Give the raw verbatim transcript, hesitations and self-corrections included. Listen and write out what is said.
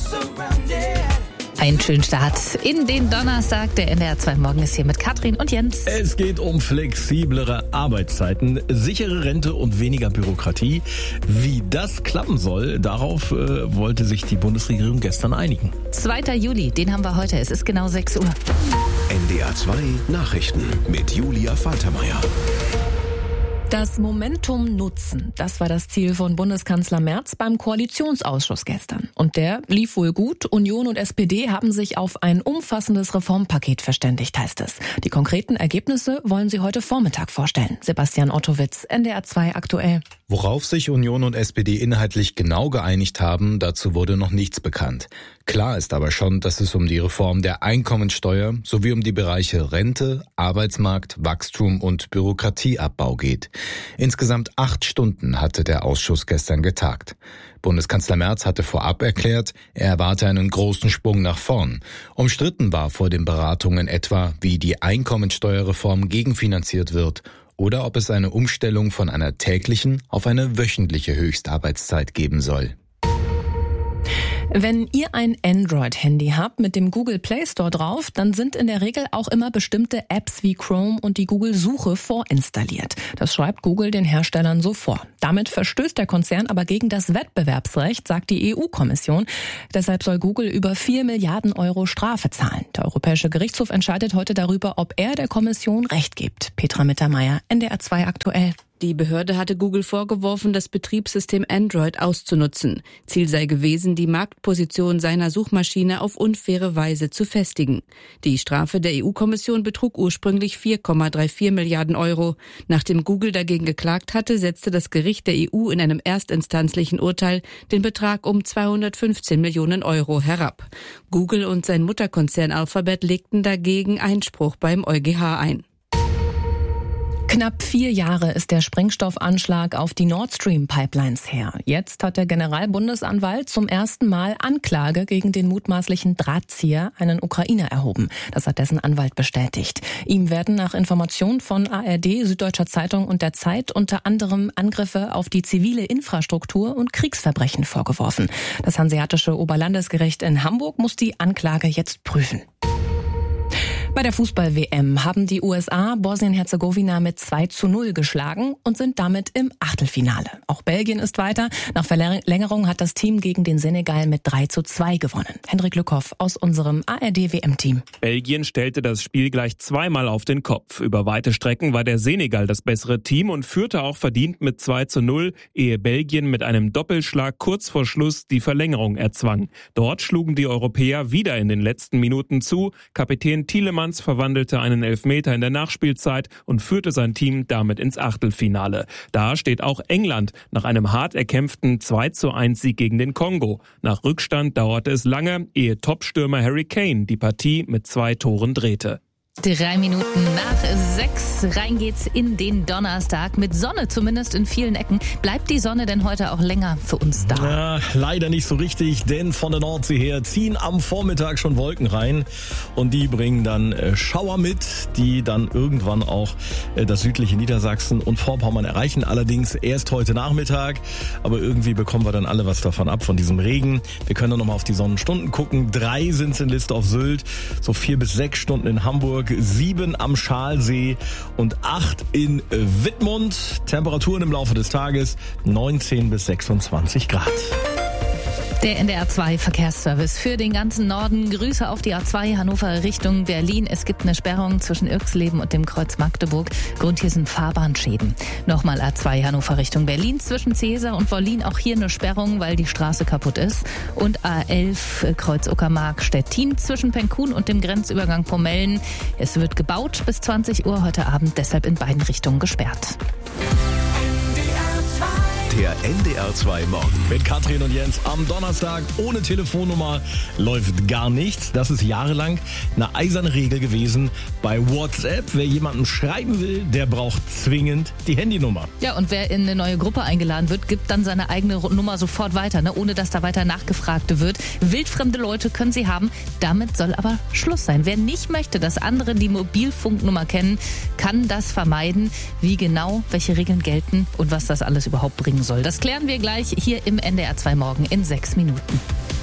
Einen schönen Start in den Donnerstag. Der N D R zwei Morgen ist hier mit Katrin und Jens. Es geht um flexiblere Arbeitszeiten, sichere Rente und weniger Bürokratie. Wie das klappen soll, darauf äh, wollte sich die Bundesregierung gestern einigen. zweiter Juli, den haben wir heute. Es ist genau sechs Uhr. N D R zwei Nachrichten mit Julia Faltermeier. Das Momentum nutzen, das war das Ziel von Bundeskanzler Merz beim Koalitionsausschuss gestern. Und der lief wohl gut. Union und S P D haben sich auf ein umfassendes Reformpaket verständigt, heißt es. Die konkreten Ergebnisse wollen sie heute Vormittag vorstellen. Sebastian Ottowitz, N D R zwei aktuell. Worauf sich Union und S P D inhaltlich genau geeinigt haben, dazu wurde noch nichts bekannt. Klar ist aber schon, dass es um die Reform der Einkommensteuer sowie um die Bereiche Rente, Arbeitsmarkt, Wachstum und Bürokratieabbau geht. Insgesamt acht Stunden hatte der Ausschuss gestern getagt. Bundeskanzler Merz hatte vorab erklärt, er erwarte einen großen Sprung nach vorn. Umstritten war vor den Beratungen etwa, wie die Einkommensteuerreform gegenfinanziert wird oder ob es eine Umstellung von einer täglichen auf eine wöchentliche Höchstarbeitszeit geben soll. Wenn ihr ein Android-Handy habt mit dem Google Play Store drauf, dann sind in der Regel auch immer bestimmte Apps wie Chrome und die Google-Suche vorinstalliert. Das schreibt Google den Herstellern so vor. Damit verstößt der Konzern aber gegen das Wettbewerbsrecht, sagt die E U-Kommission. Deshalb soll Google über vier Milliarden Euro Strafe zahlen. Der Europäische Gerichtshof entscheidet heute darüber, ob er der Kommission Recht gibt. Petra Mittermeier, N D R zwei aktuell. Die Behörde hatte Google vorgeworfen, das Betriebssystem Android auszunutzen. Ziel sei gewesen, die Marktposition seiner Suchmaschine auf unfaire Weise zu festigen. Die Strafe der E U-Kommission betrug ursprünglich vier Komma vierunddreißig Milliarden Euro. Nachdem Google dagegen geklagt hatte, setzte das Gericht der E U in einem erstinstanzlichen Urteil den Betrag um zweihundertfünfzehn Millionen Euro herab. Google und sein Mutterkonzern Alphabet legten dagegen Einspruch beim EuGH ein. Knapp vier Jahre ist der Sprengstoffanschlag auf die Nord Stream Pipelines her. Jetzt hat der Generalbundesanwalt zum ersten Mal Anklage gegen den mutmaßlichen Drahtzieher, einen Ukrainer, erhoben. Das hat dessen Anwalt bestätigt. Ihm werden nach Informationen von A R D, Süddeutscher Zeitung und der Zeit unter anderem Angriffe auf die zivile Infrastruktur und Kriegsverbrechen vorgeworfen. Das Hanseatische Oberlandesgericht in Hamburg muss die Anklage jetzt prüfen. Bei der Fußball-W M haben die U S A Bosnien-Herzegowina mit zwei zu null geschlagen und sind damit im Achtelfinale. Auch Belgien ist weiter. Nach Verlängerung hat das Team gegen den Senegal mit drei zu zwei gewonnen. Henrik Lückhoff aus unserem A R D-W M-Team. Belgien stellte das Spiel gleich zweimal auf den Kopf. Über weite Strecken war der Senegal das bessere Team und führte auch verdient mit zwei zu null, ehe Belgien mit einem Doppelschlag kurz vor Schluss die Verlängerung erzwang. Dort schlugen die Europäer wieder in den letzten Minuten zu. Kapitän Tielemans verwandelte einen Elfmeter in der Nachspielzeit und führte sein Team damit ins Achtelfinale. Da steht auch England nach einem hart erkämpften zwei zu eins Sieg gegen den Kongo. Nach Rückstand dauerte es lange, ehe Topstürmer Harry Kane die Partie mit zwei Toren drehte. Drei Minuten nach sechs, rein geht's in den Donnerstag. Mit Sonne zumindest in vielen Ecken. Bleibt die Sonne denn heute auch länger für uns da? Ja, leider nicht so richtig, denn von der Nordsee her ziehen am Vormittag schon Wolken rein. Und die bringen dann äh, Schauer mit, die dann irgendwann auch äh, das südliche Niedersachsen und Vorpommern erreichen. Allerdings erst heute Nachmittag. Aber irgendwie bekommen wir dann alle was davon ab, von diesem Regen. Wir können dann nochmal auf die Sonnenstunden gucken. Drei sind's in List auf Sylt, so vier bis sechs Stunden in Hamburg. sieben am Schalsee und acht in Wittmund. Temperaturen im Laufe des Tages neunzehn bis sechsundzwanzig Grad. Der N D R zwei Verkehrsservice für den ganzen Norden. Grüße auf die A zwei Hannover Richtung Berlin. Es gibt eine Sperrung zwischen Irxleben und dem Kreuz Magdeburg. Grund hier sind Fahrbahnschäden. Nochmal A zwei Hannover Richtung Berlin zwischen Cäsar und Wollin. Auch hier eine Sperrung, weil die Straße kaputt ist. Und A elf Kreuz Uckermark Stettin zwischen Penkun und dem Grenzübergang Pomellen. Es wird gebaut bis zwanzig Uhr heute Abend, deshalb in beiden Richtungen gesperrt. Der N D R zwei Morgen. Mit Katrin und Jens am Donnerstag ohne Telefonnummer läuft gar nichts. Das ist jahrelang eine eiserne Regel gewesen bei WhatsApp. Wer jemandem schreiben will, der braucht zwingend die Handynummer. Ja, und wer in eine neue Gruppe eingeladen wird, gibt dann seine eigene Nummer sofort weiter, ne? Ohne dass da weiter nachgefragt wird. Wildfremde Leute können sie haben. Damit soll aber Schluss sein. Wer nicht möchte, dass andere die Mobilfunknummer kennen, kann das vermeiden. Wie genau, welche Regeln gelten und was das alles überhaupt bringen soll. Das klären wir gleich hier im N D R zwei Morgen in sechs Minuten.